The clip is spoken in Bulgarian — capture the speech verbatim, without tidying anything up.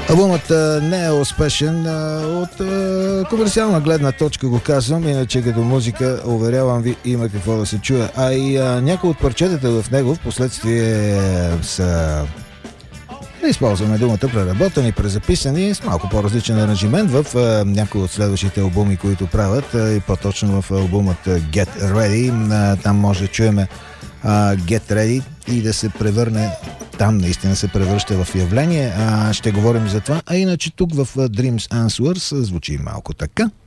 Албумът а, не е успешен а, от а, комерциална гледна точка, го казвам, иначе като музика, уверявам ви, има какво да се чуе. А и а, някои от парчетата в него в последствие са, не използваме думата, преработени, презаписани с малко по-различен аранжимент в а, някои от следващите албуми, които правят, а, и по-точно в албумът Get Ready. А, там може да чуеме а, Get Ready и да се превърне, там наистина се превръща в явление. А, ще говорим за това. А иначе тук в Dreams Answers звучи малко така.